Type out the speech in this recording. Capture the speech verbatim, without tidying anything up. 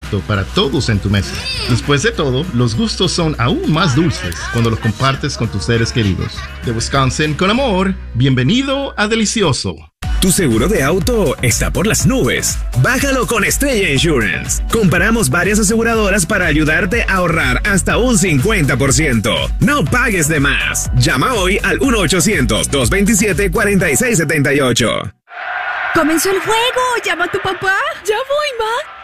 perfecto para todos en tu mesa. Después de todo, los gustos son aún más dulces cuando los compartes con tus seres queridos. De Wisconsin con amor, bienvenido a Delicioso. Tu seguro de auto está por las nubes. Bájalo con Estrella Insurance. Comparamos varias aseguradoras para ayudarte a ahorrar hasta un cincuenta por ciento. No pagues de más. Llama hoy al uno ochocientos, dos veintisiete, cuarenta y seis setenta y ocho. ¡Comenzó el juego! ¡Llama a tu papá! ¡Ya voy, ma!